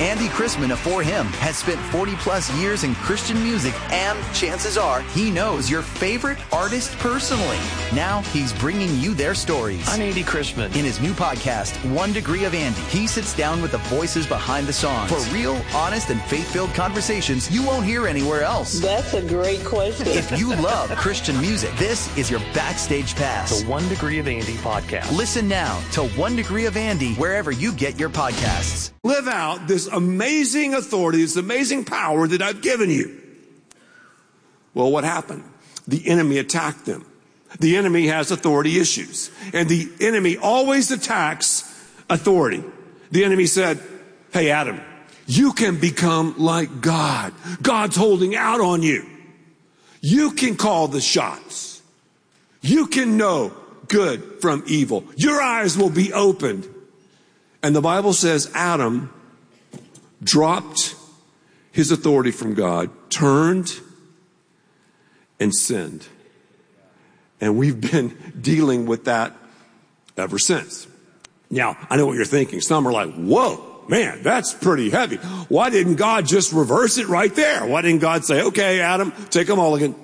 Andy Chrisman of For Him has spent 40 plus years in Christian music, and chances are he knows your favorite artist personally. Now he's bringing you their stories. I'm Andy Chrisman. In his new podcast, 1 Degree of Andy, he sits down with the voices behind the songs for real, honest, and faith-filled conversations you won't hear anywhere else. That's a great question. If you love Christian music, this is your backstage pass. The 1 Degree of Andy podcast. Listen now to 1 Degree of Andy wherever you get your podcasts. Live out this amazing authority, this amazing power that I've given you. Well, what happened? The enemy attacked them. The enemy has authority issues. And the enemy always attacks authority. The enemy said, hey, Adam, you can become like God. God's holding out on you. You can call the shots. You can know good from evil. Your eyes will be opened. And the Bible says Adam dropped his authority from God, turned and sinned. And we've been dealing with that ever since. Now, I know what you're thinking. Some are like, whoa, man, that's pretty heavy. Why didn't God just reverse it right there? Why didn't God say, okay, Adam, take a mulligan?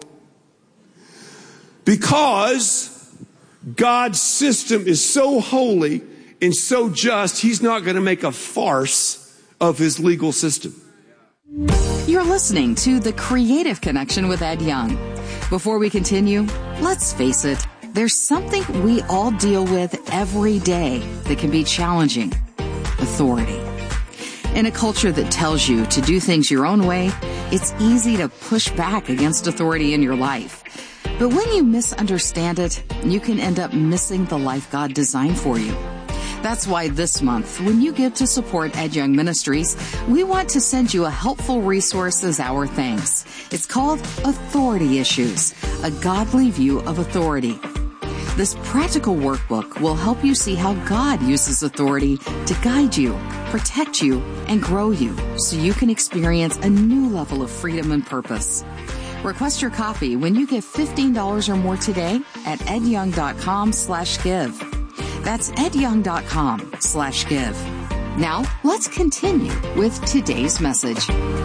Because God's system is so holy and so just, he's not going to make a farce of his legal system. You're listening to The Creative Connection with Ed Young. Before we continue, let's face it, there's something we all deal with every day that can be challenging: authority. In a culture that tells you to do things your own way, it's easy to push back against authority in your life. But when you misunderstand it, you can end up missing the life God designed for you. That's why this month, when you give to support Ed Young Ministries, we want to send you a helpful resource as our thanks. It's called Authority Issues, a godly view of authority. This practical workbook will help you see how God uses authority to guide you, protect you, and grow you so you can experience a new level of freedom and purpose. Request your copy when you give $15 or more today at edyoung.com/give. That's edyoung.com/give. Now, let's continue with today's message.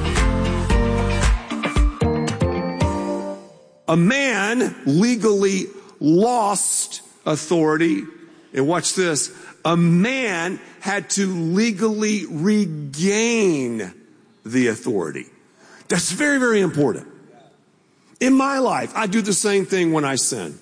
A man legally lost authority. And watch this. A man had to legally regain the authority. That's very, very important. In my life, I do the same thing when I sin.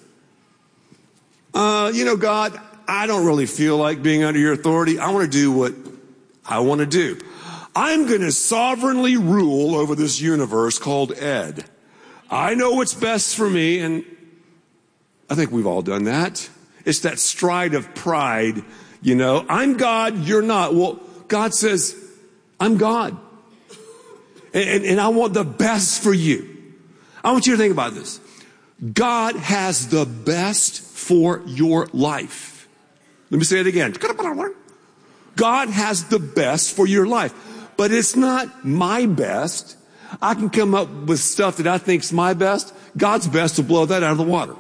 God, I don't really feel like being under your authority. I want to do what I want to do. I'm going to sovereignly rule over this universe called Ed. I know what's best for me, and I think we've all done that. It's that stride of pride, I'm God, you're not. Well, God says, I'm God. And I want the best for you. I want you to think about this. God has the best for your life. Let me say it again. God has the best for your life. But it's not my best. I can come up with stuff that I think is my best. God's best will blow that out of the water.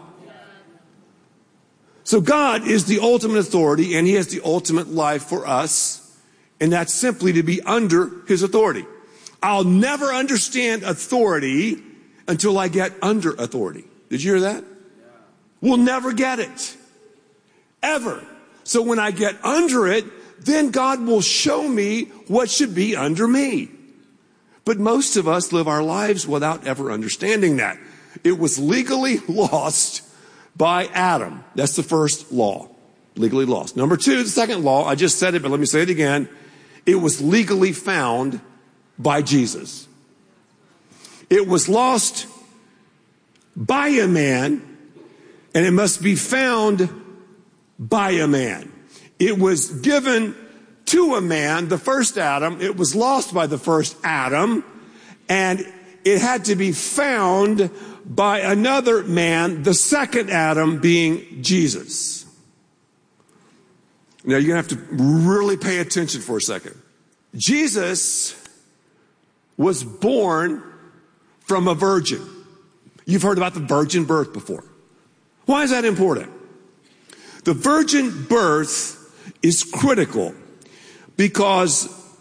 So God is the ultimate authority, and he has the ultimate life for us. And that's simply to be under his authority. I'll never understand authority until I get under authority. Did you hear that? We'll never get it. Ever. So when I get under it, then God will show me what should be under me. But most of us live our lives without ever understanding that. It was legally lost by Adam. That's the first law. Legally lost. Number 2, the second law, I just said it, but let me say it again. It was legally found by Jesus. It was lost by a man, and it must be found by a man. It was given to a man, the first Adam. It was lost by the first Adam, and it had to be found by another man, the second Adam being Jesus. Now you're going to have to really pay attention for a second. Jesus was born from a virgin. You've heard about the virgin birth before. Why is that important? The virgin birth is critical because